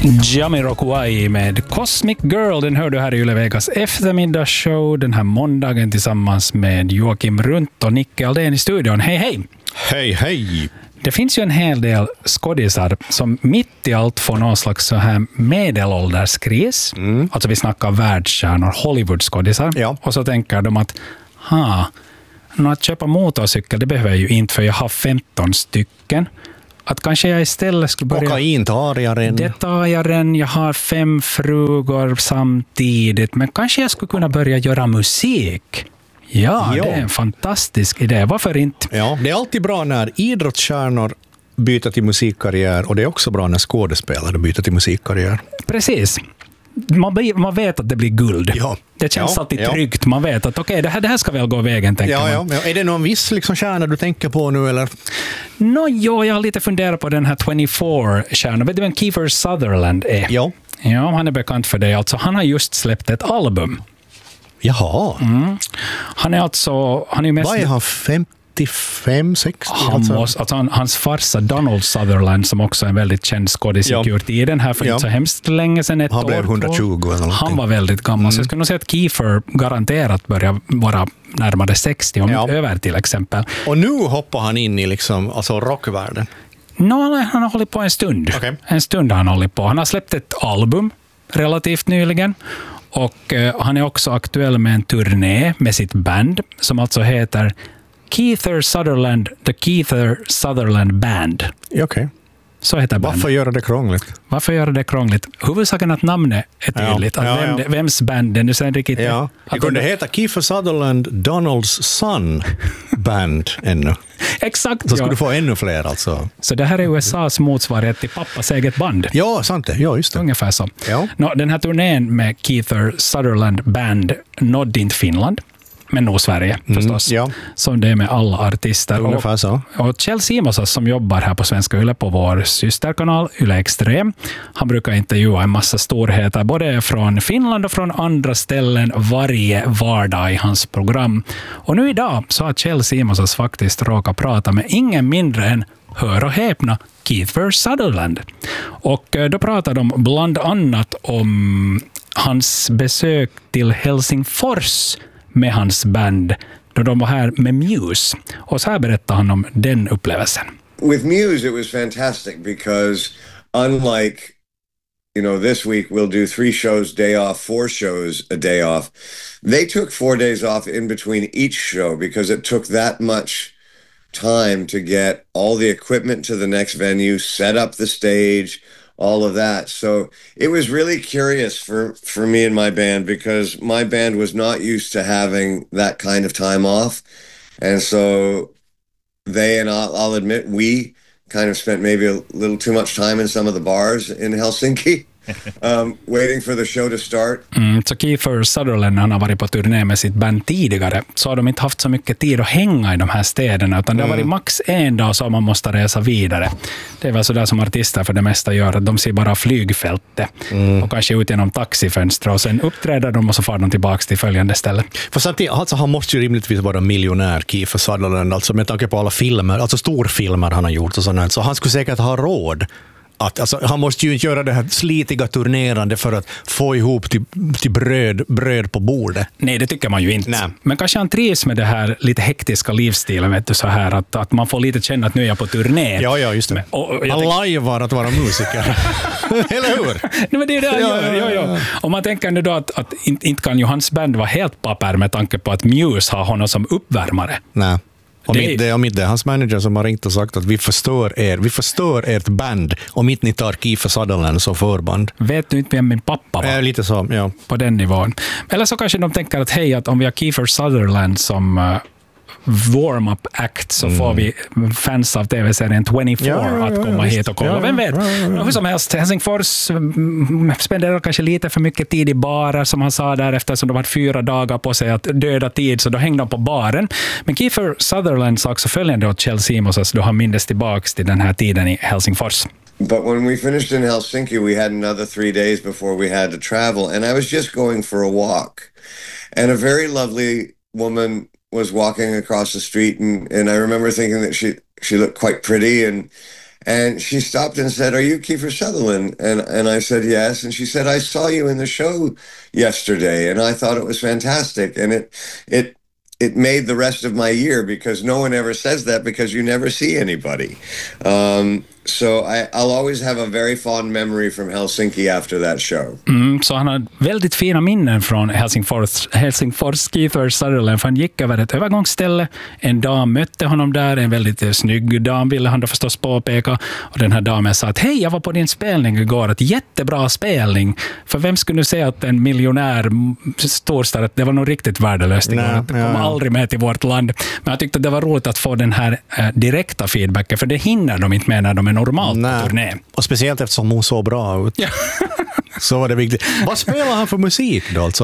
Jamiroquai med Cosmic Girl, den hör du här i Yle Vegas eftermiddagsshow den här måndagen tillsammans med Joakim Runt och Nicke Aldén i studion. Hej, hej! Hej, hej! Det finns ju en hel del skådisar som mitt i allt får någon slags så här medelålderskris. Alltså vi snackar världsstjärnor, Hollywoodskådisar. Ja. Och så tänker de att att köpa motorcykel, det behöver jag ju inte för jag har 15 stycken. Att kanske jag istället skulle börja... Kokaintarjaren. Det tar jag redan. Jag har 5 frugor samtidigt. Men kanske jag skulle kunna börja göra musik. Ja, det är en fantastisk idé. Varför inte? Ja, det är alltid bra när idrottsstjärnor byter till musikkarriär. Och det är också bra när skådespelare byter till musikkarriär. Precis. Man vet att det blir guld. Ja. Det känns alltid tryggt. Man vet att okej, det här ska väl gå vägen, tänker man. Ja. Är det någon viss stjärna du tänker på nu, eller? Jag har lite funderat på den här 24-stjärnan. Vet du vem Kiefer Sutherland är? Ja. Ja, han är bekant för det. Alltså, han har just släppt ett album. Jaha. Han är mest... Vad är han, 55, 60? Hans farsa Donald Sutherland, som också är en väldigt känd skådis i tiden här för inte så hemskt länge sedan, han blev 120 eller någonting. Han var väldigt gammal, så jag skulle nog säga att Kiefer garanterat börjar vara närmare 60, om inte över till exempel. Och nu hoppar han in i rockvärlden? Han har hållit på en stund. Okay. En stund har han hållit på. Han har släppt ett album relativt nyligen. Och han är också aktuell med en turné med sitt band som alltså heter Kiefer Sutherland, The Kiefer Sutherland Band. Okej. Så heter bandet. Varför göra det krångligt? Varför göra det krångligt? Huvudsaken att namnet är tydligt. Vems band det nu sen riktigt är. Det kunde heta Kiefer Sutherland Donalds Son Band ännu. Exakt. Så skulle du få ännu fler alltså. Så det här är USAs motsvarighet till pappas eget band. Ja, sant det. Ja, just det. Ungefär så. Ja. Den här turnén med Kiefer Sutherland Band nådde inte Finland, men nog Sverige förstås. Ja. Som det är med alla artister. Ungefär så. Och Kjell Simonsas som jobbar här på Svenska Yle på vår systerkanal Yle Extrem. Han brukar intervjua en massa storheter både från Finland och från andra ställen varje vardag i hans program. Och nu idag så har Kjell Simonsas faktiskt råkat prata med ingen mindre än, hör och häpna, Kiefer Sutherland. Och då pratar de bland annat om hans besök till Helsingfors med hans band då de var här med Muse. Och så här berättar han om den upplevelsen. With Muse it was fantastic because unlike this week we'll do 3 shows day off, 4 shows a day off. They took 4 days off in between each show because it took that much time to get all the equipment to the next venue, set up the stage, all of that. So it was really curious for me and my band because my band was not used to having that kind of time off. And so they, and I'll admit, we kind of spent maybe a little too much time in some of the bars in Helsinki. Waiting for the show to start. Så Kiefer Sutherland, han har varit på turné med sitt band tidigare, så har de inte haft så mycket tid att hänga i de här städerna, utan det har varit max en dag så man måste resa vidare. Det är väl så där som artister för det mesta gör, att de ser bara flygfältet och kanske ut genom taxifönster och sen uppträder de och så far de tillbaka till följande ställe. För samtidigt, alltså, han måste ju rimligtvis vara miljonär, Kiefer Sutherland, alltså med tanke på alla filmer, alltså storfilmer han har gjort och sådant, så han skulle säkert ha råd. Han måste ju inte göra det här slitiga turnerande för att få ihop till bröd på bordet. Nej, det tycker man ju inte. Nej. Men kanske han trivs med det här lite hektiska livsstilen, vet du, så här att man får lite känna att nu är jag på turné. Ja, just det. Han lajvar att vara musiker. Eller hur? Nej, men det är det han gör. Ja. Och man tänker nu då att inte kan ju hans band vara helt papper med tanke på att Muse har honom som uppvärmare. Nej. Om inte hans manager som har ringt och sagt att vi förstör ert band om inte ni tar Kiefer Sutherland som förband. Vet du inte vem min pappa var? Lite så, ja. På den nivån. Eller så kanske de tänker att hej, att om vi har Kiefer Sutherland som warm-up act så får vi fans av tv-serien 24 att komma hit och kolla. Vem vet? Hur som helst, Helsingfors spenderar kanske lite för mycket tid i barer, som han sa där, eftersom de har 4 dagar på sig att döda tid, så då hängde de på baren. Men Kiefer Sutherland sa också följande åt Kjell Simonsas då han mindes tillbaks till den här tiden i Helsingfors. But when we finished in Helsinki, we had another 3 days before we had to travel, and I was just going for a walk. And a very lovely woman was walking across the street, and I remember thinking that she looked quite pretty, And she stopped and said, "Are you Kiefer Sutherland?" And I said, "Yes." And she said, "I saw you in the show yesterday, and I thought it was fantastic." And it made the rest of my year, because no one ever says that, because you never see anybody. So I'll always have a very fond memory from Helsinki after that show. Så han har väldigt fina minnen från Helsingfors, Kiefer Sutherland, för han gick över ett övergångsställe. En dam mötte honom där, en väldigt snygg dam ville han då förstås påpeka. Och den här damen sa att hej, jag var på din spelning igår, ett jättebra spelning. För vem skulle nu säga att en miljonär storstad, att det var nog riktigt värdelöst igår. Det kom aldrig med till vårt land. Men jag tyckte det var roligt att få den här direkta feedbacken, för det hinner de inte med när de är normalt på turné. Och speciellt eftersom hon såg bra ut. Ja. Så var det viktigt. Vad spelar han för musik då? Alltså,